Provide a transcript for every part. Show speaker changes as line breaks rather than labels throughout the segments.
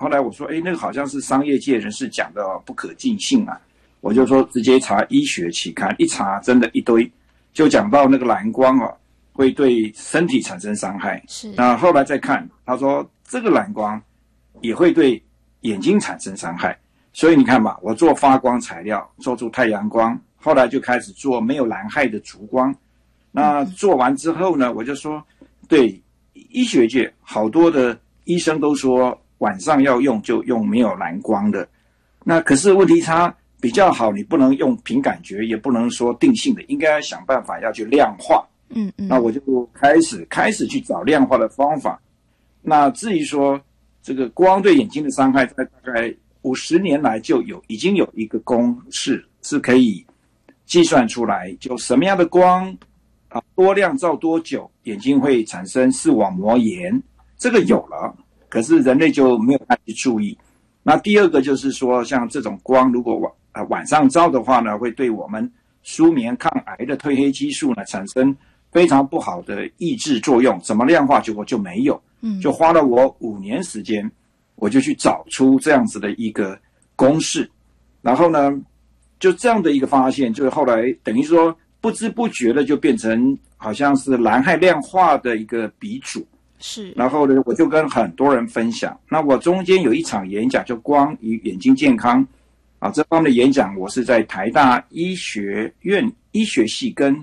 后来我说，那个好像是商业界人士讲的不可尽信啊。我就说直接查医学期刊，一查真的一堆，就讲到那个蓝光会对身体产生伤害。
是。
那后来再看，他说这个蓝光也会对眼睛产生伤害。所以你看吧，我做发光材料，做出太阳光，后来就开始做没有蓝害的烛光。那做完之后呢，我就说，对医学界好多的医生都说晚上要用就用没有蓝光的。那可是问题它比较好，你不能用凭感觉，也不能说定性的，应该要想办法要去量化。那我就开始去找量化的方法。那至于说这个光对眼睛的伤害，在大概50年来已经有一个公式是可以计算出来，就什么样的光多亮照多久，眼睛会产生视网膜炎，这个有了，可是人类就没有太去注意。那第二个就是说，像这种光如果晚上照的话呢，会对我们舒眠抗癌的褪黑激素呢产生非常不好的抑制作用，怎么量化结果就没有。就花了我5年时间，我就去找出这样子的一个公式，然后呢就这样的一个发现，就是后来等于说不知不觉的就变成好像是蓝害量化的一个鼻祖。
是。
然后呢，我就跟很多人分享。那我中间有一场演讲，就光与眼睛健康这方面的演讲，我是在台大医学院医学系跟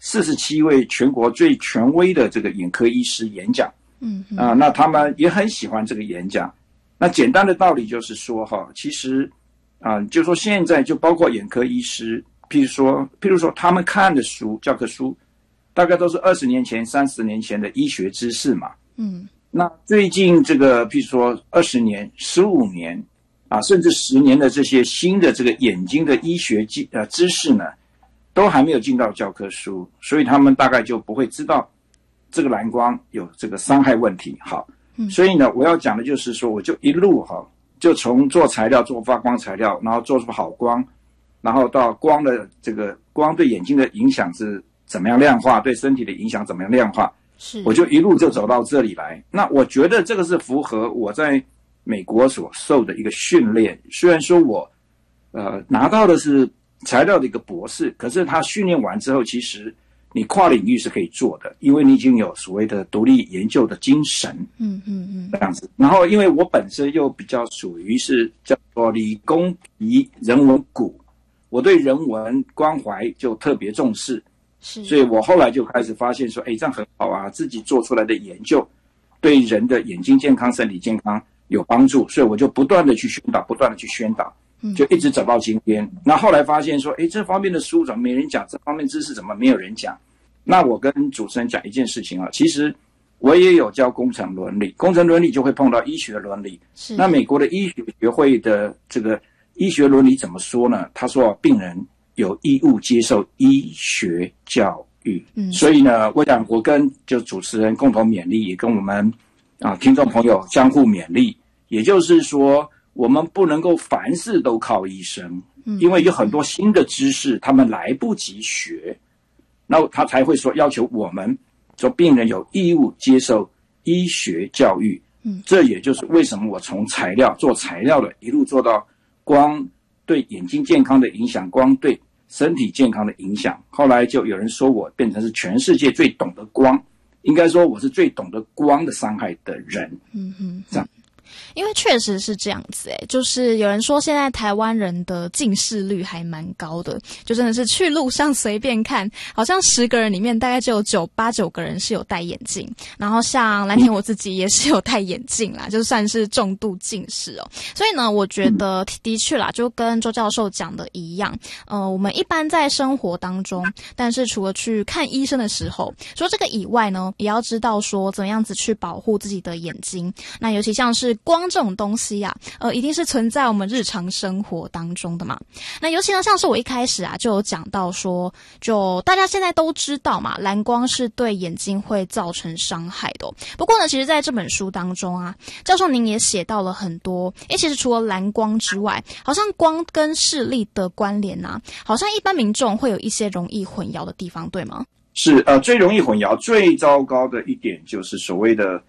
47位全国最权威的这个眼科医师演讲。那他们也很喜欢这个演讲。那简单的道理就是说其实就是说现在就包括眼科医师，譬如说他们看的书，教科书大概都是20年前、30年前的医学知识嘛。那最近这个譬如说20年、15年甚至10年的这些新的这个眼睛的医学知识呢，都还没有进到教科书，所以他们大概就不会知道这个蓝光有这个伤害问题。好，所以呢，我要讲的就是说，我就一路就从做材料、做发光材料，然后做出好光，然后到光的这个光对眼睛的影响是怎么样量化，对身体的影响怎么样量化，我就一路就走到这里来。那我觉得这个是符合我在美国所受的一个训练。虽然说我拿到的是材料的一个博士，可是他训练完之后，其实你跨领域是可以做的，因为你已经有所谓的独立研究的精神。这样子。然后因为我本身又比较属于是叫做理工皮人文骨，我对人文关怀就特别重视。所以我后来就开始发现说，这样很好啊，自己做出来的研究对人的眼睛健康、身体健康有帮助，所以我就不断的去宣导，就一直走到今天。那后来发现说，这方面的书怎么没人讲？这方面知识怎么没有人讲？那我跟主持人讲一件事情其实我也有教工程伦理，工程伦理就会碰到医学伦理。那美国的医学学会的这个医学伦理怎么说呢？他说病人有义务接受医学教育。所以呢，我想我跟就主持人共同勉励，也跟我们听众朋友相互勉励。也就是说，我们不能够凡事都靠医生，因为有很多新的知识他们来不及学，那他才会说要求我们说病人有义务接受医学教育。这也就是为什么我从做材料的一路做到光对眼睛健康的影响，光对身体健康的影响。后来就有人说我变成是全世界最懂得光，应该说我是最懂得光的伤害的人。这样。
因为确实是这样子就是有人说现在台湾人的近视率还蛮高的，就真的是去路上随便看，好像10个人里面大概就有8、9个人是有戴眼镜，然后像蓝田我自己也是有戴眼镜啦，就算是重度近视所以呢，我觉得的确啦，就跟周教授讲的一样，我们一般在生活当中，但是除了去看医生的时候，除了这个以外呢，也要知道说怎么样子去保护自己的眼睛。那尤其像是光这种东西一定是存在我们日常生活当中的嘛。那尤其呢，像是我一开始就有讲到说，就大家现在都知道嘛，蓝光是对眼睛会造成伤害的不过呢，其实在这本书当中教授您也写到了很多，其实除了蓝光之外，好像光跟视力的关联好像一般民众会有一些容易混淆的地方，对吗？
是最容易混淆、最糟糕的一点就是所谓的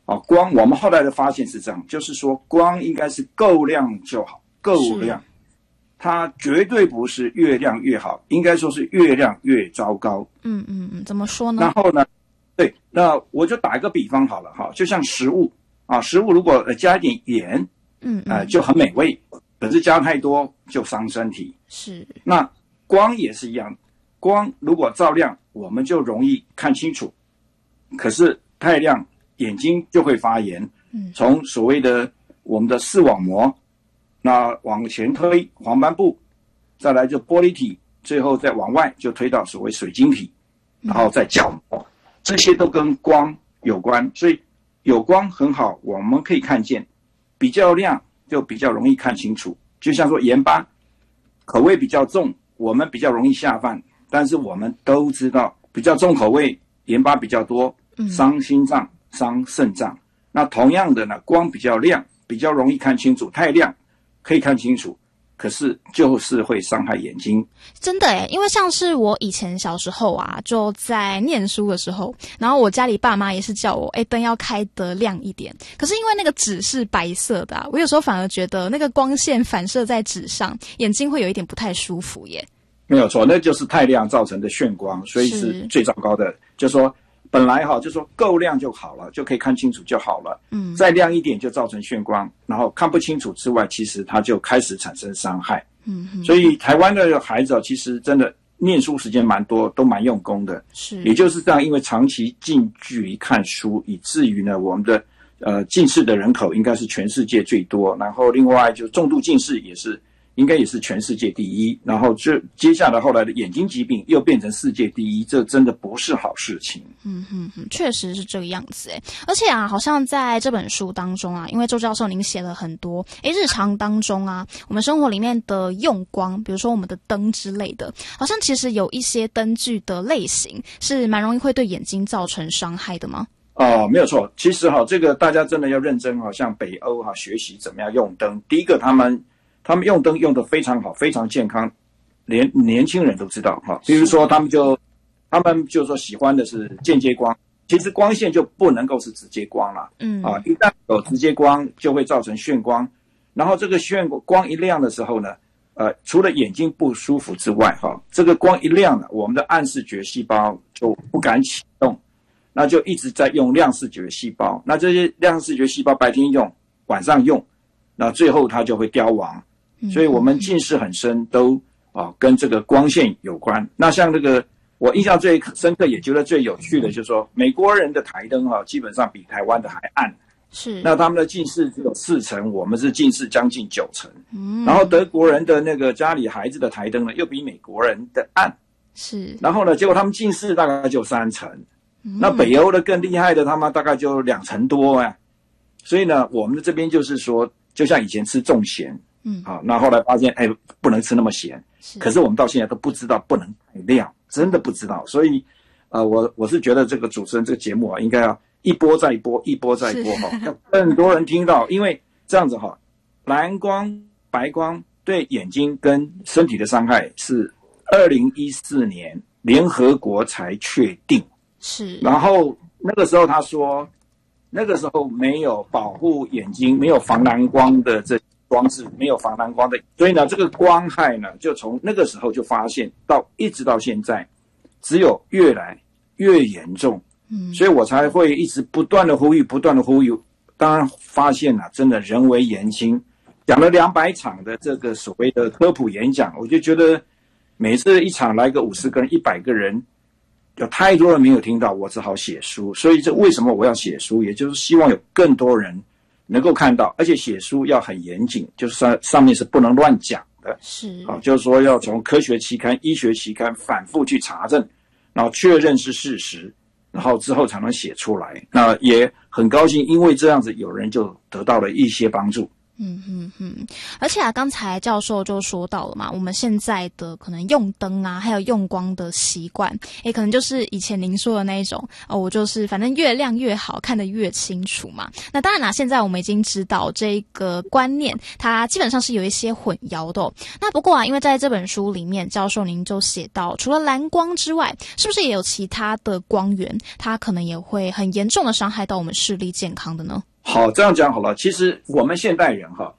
光我们后来的发现是这样，就是说光应该是够亮就好，够亮，它绝对不是越亮越好，应该说是越亮越糟糕。
怎么说呢？
然后呢，对，那我就打一个比方好了哈，就像食物食物如果加一点盐，就很美味，可是加太多就伤身体。
是，
那光也是一样，光如果照亮，我们就容易看清楚，可是太亮，眼睛就会发炎。从所谓的我们的视网膜，那往前推黄斑部，再来就玻璃体，最后再往外就推到所谓水晶体，然后再角膜，这些都跟光有关。所以有光很好，我们可以看见，比较亮就比较容易看清楚。就像说盐巴口味比较重，我们比较容易下饭，但是我们都知道比较重口味盐巴比较多，伤心脏伤肾脏。那同样的呢，光比较亮比较容易看清楚，太亮可以看清楚，可是就是会伤害眼睛。
真的耶，因为像是我以前小时候就在念书的时候，然后我家里爸妈也是叫我灯要开得亮一点，可是因为那个纸是白色的我有时候反而觉得那个光线反射在纸上，眼睛会有一点不太舒服耶。
没有错，那就是太亮造成的眩光，所以是最糟糕的。就是说本来就说够亮就好了，就可以看清楚就好了。再亮一点就造成眩光，然后看不清楚之外，其实它就开始产生伤害。所以台湾的孩子其实真的念书时间蛮多，都蛮用功的。
是，
也就是这样，因为长期近距离看书，以至于呢，我们的近视的人口应该是全世界最多。然后另外就重度近视应该也是全世界第一，然后接下来后来的眼睛疾病又变成世界第一，这真的不是好事情。
确实是这个样子而且好像在这本书当中因为周教授您写了很多日常当中我们生活里面的用光，比如说我们的灯之类的，好像其实有一些灯具的类型是蛮容易会对眼睛造成伤害的吗？
没有错，其实这个大家真的要认真像北欧学习怎么样用灯。第一个他们用灯用得非常好，非常健康，连年轻人都知道比如说他们就说喜欢的是间接光，其实光线就不能够是直接光了。一旦有直接光就会造成眩光，然后这个眩光一亮的时候呢，除了眼睛不舒服之外这个光一亮了，我们的暗视觉细胞就不敢启动，那就一直在用亮视觉细胞，那这些亮视觉细胞白天用晚上用，那最后它就会凋亡。所以我们近视很深都跟这个光线有关。那像这个我印象最深刻也觉得最有趣的就是说，美国人的台灯基本上比台湾的还暗，
是，
那他们的近视只有40%，我们是近视将近90%。然后德国人的那个家里孩子的台灯呢又比美国人的暗，
是，
然后呢结果他们近视大概就3%。那北欧的更厉害的，他们大概就2%多所以呢我们的这边就是说，就像以前吃重咸，那后来发现不能吃那么咸，可是我们到现在都不知道不能太亮，真的不知道。所以我是觉得这个主持人这个节目应该要一波再播，一波再播要更多人听到。因为这样子蓝光白光对眼睛跟身体的伤害是2014年联合国才确定，
是，然
后那个时候他说那个时候没有保护眼睛，没有防蓝光的这装置，没有防蓝光的，所以呢这个光害呢就从那个时候就发现一直到现在只有越来越严重。所以我才会一直不断的呼吁。当然发现真的人为言轻，讲了200场的这个所谓的科普演讲，我就觉得每次一场来个50个人100个人，有太多人没有听到，我只好写书。所以这为什么我要写书，也就是希望有更多人能够看到，而且写书要很严谨，就是上面是不能乱讲的，
是
就是说要从科学期刊、医学期刊反复去查证，然后确认是事实，然后之后才能写出来。那也很高兴，因为这样子有人就得到了一些帮助。
而且刚才教授就说到了嘛，我们现在的可能用灯啊，还有用光的习惯，可能就是以前您说的那一种我就是反正越亮越好，看得越清楚嘛。那当然啦，现在我们已经知道这个观念，它基本上是有一些混淆的那不过因为在这本书里面，教授您就写到，除了蓝光之外，是不是也有其他的光源，它可能也会很严重的伤害到我们视力健康的呢？
好，这样讲好了。其实我们现代人